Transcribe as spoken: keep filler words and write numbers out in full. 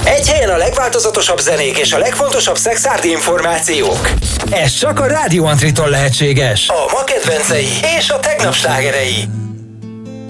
Egy helyen a legváltozatosabb zenék és a legfontosabb szexárdi információk. Ez csak a Rádió Antritól lehetséges. A ma kedvencei és a tegnap slágerei.